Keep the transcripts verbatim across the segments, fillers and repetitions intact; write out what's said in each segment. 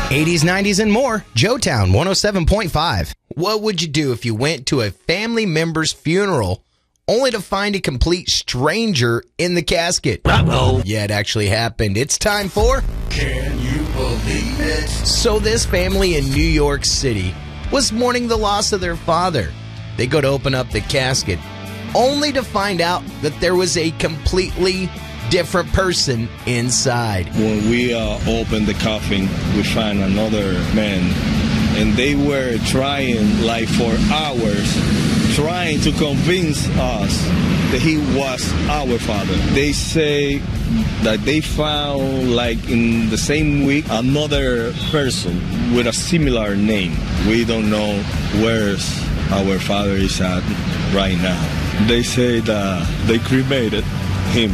eighties, nineties, and more. Joetown one oh seven point five. What would you do if you went to a family member's funeral only to find a complete stranger in the casket? Uh-oh. Yeah, it actually happened. It's time for Can You Believe It? So this family in New York City was mourning the loss of their father. They go to open up the casket only to find out that there was a completely different person inside. When we uh, opened the coffin, we found another man, and they were trying, like for hours, trying to convince us that he was our father. They say that they found, like in the same week, another person with a similar name. We don't know where our father is at right now. They say that they cremated him,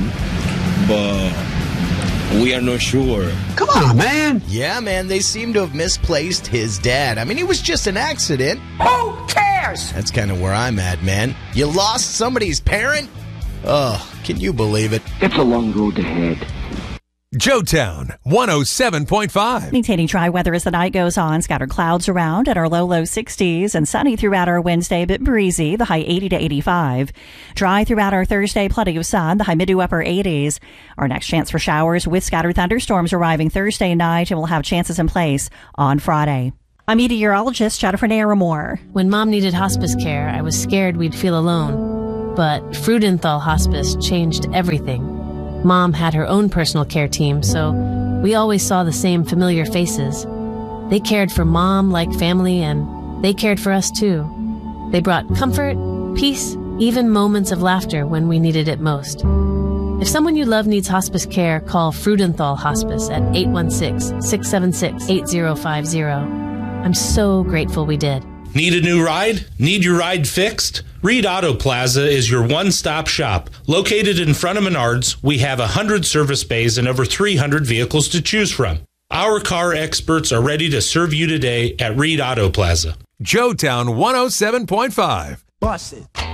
but we are not sure. Come on, man. Yeah, man, they seem to have misplaced his dad. I mean, it was just an accident. Who cares? That's kind of where I'm at, man. You lost somebody's parent? Oh, can you believe it? It's a long road ahead. Joetown one oh seven point five. Maintaining dry weather as the night goes on. Scattered clouds around at our low, low sixties and sunny throughout our Wednesday, but breezy, the high eighty to eighty-five. Dry throughout our Thursday, plenty of sun, the high mid to upper eighties. Our next chance for showers with scattered thunderstorms arriving Thursday night, and we'll have chances in place on Friday. I'm meteorologist Jennifer Naramore. When Mom needed hospice care, I was scared we'd feel alone. But Freudenthal Hospice changed everything. Mom had her own personal care team, so we always saw the same familiar faces. They cared for Mom like family, and they cared for us too. They brought comfort, peace, even moments of laughter when we needed it most. If someone you love needs hospice care, call Freudenthal Hospice at eight one six, six seven six, eight zero five zero. I'm so grateful we did. Need a new ride? Need your ride fixed? Reed Auto Plaza is your one-stop shop. Located in front of Menards, we have one hundred service bays and over three hundred vehicles to choose from. Our car experts are ready to serve you today at Reed Auto Plaza. Joetown one oh seven point five. Bust it.